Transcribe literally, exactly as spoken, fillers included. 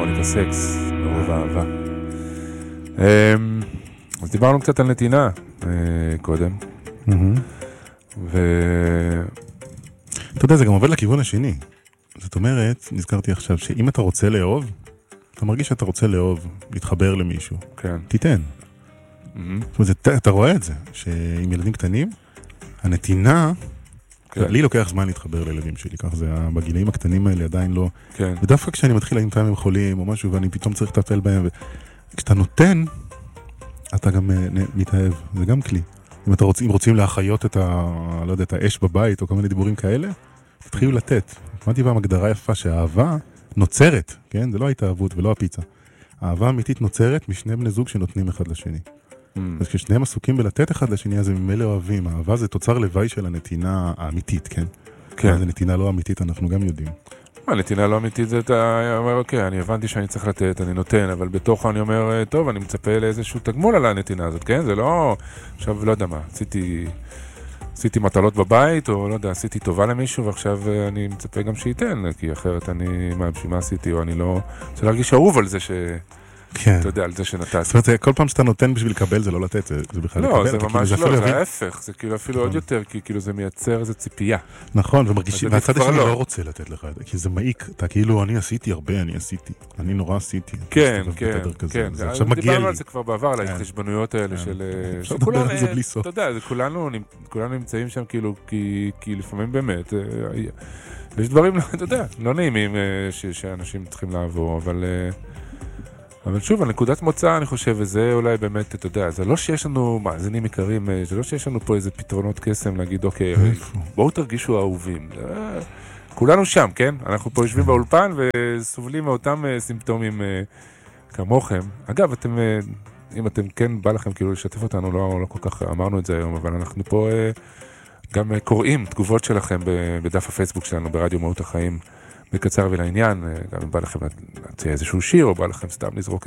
מוניקה סקס, ברוב האהבה. אז דיברנו קצת על נתינה קודם. ו... אתה יודע, זה גם עובד לכיוון השני. זאת אומרת, נזכרתי עכשיו, שאם אתה רוצה לאהוב, אתה מרגיש שאתה רוצה לאהוב, להתחבר למישהו. כן. תיתן. זאת אומרת, אתה רואה את זה, שעם ילדים קטנים, הנתינה, לי לוקח זמן להתחבר לילדים שלי, כך זה, בגילאים הקטנים האלה עדיין לא. כן. ודווקא כשאני מתחיל עם פעם הם חולים או משהו, ואני פתאום צריך לטפל בהם, וכשאתה נותן, אתה גם מתאהב. זה גם כלי. אם אתה רוצים, רוצים להחיות את ה, לא יודע, את האש בבית, או כל מיני דיבורים כאלה, תתחילו לתת. שמעתי פעם הגדרה יפה שהאהבה נוצרת, כן? זה לא ההתאהבות ולא הפיצה. האהבה אמיתית נוצרת משני בני זוג שנותנים אחד לשני. Mm. אז כששניהם עסוקים בלתת אחד לשני, אז הם ממילא אוהבים. האהבה זה תוצר לוואי של הנתינה האמיתית, כן? כן. אז הנתינה לא אמיתית, אנחנו גם יודעים. הנתינה לא אמיתית זה, אתה אומר, אוקיי, אני הבנתי שאני צריך לתת, אני נותן, אבל בתוך אני אומר, טוב, אני מצפה לאיזשהו תגמול על הנתינה הזאת, כן? זה לא, עכשיו, לא יודע מה, עשיתי, עשיתי מטלות בבית, או לא יודע, עשיתי טובה למישהו, ועכשיו אני מצפה גם שייתן, כי אחרת אני, מה, בשביל מה עשיתי, או אני לא, רוצה להרגיש אהוב על זה ש... כן. אתה יודע, על זה שנתת. זאת אומרת, כל פעם שאתה נותן בשביל לקבל, זה לא לתת, זה, זה בכלל לקבל. לא, זה ממש לא, זה ההפך, זה כאילו אפילו עוד יותר, כי כאילו זה מייצר איזו ציפייה. נכון, ומרגישים, והצד השני לא רוצה לתת לך, כי זה מעיק, אתה כאילו, אני עשיתי הרבה, אני עשיתי, אני נורא עשיתי. כן, כן, כן. עכשיו מגיע לי. דיברנו על זה כבר בעבר, על ההתחשבנויות האלה של... אפשר לדבר על זה בלי סוף. אתה יודע, כולנו נמצאים שם כאילו, כי לפעמים באמת, יש דברים, אתה יודע, לא נעימים שאנשים צריכים לעבור, אבל... אבל שוב, הנקודת מוצא, אני חושב, וזה אולי באמת, אתה יודע, זה לא שיש לנו מאזינים עיקרים, זה לא שיש לנו פה איזה פתרונות קסם להגיד, אוקיי, בואו תרגישו אהובים. כולנו שם, כן? אנחנו פה יושבים באולפן וסובלים מאותם סימפטומים כמוכם. אגב, אתם, אם אתם כן בא לכם כאילו לשתף אותנו, לא, לא כל כך אמרנו את זה היום, אבל אנחנו פה גם קוראים תגובות שלכם בדף הפייסבוק שלנו, ברדיו מהות החיים. בקצר ולעניין, גם אם בא לכם להציע איזשהו שיר, או בא לכם סתם לזרוק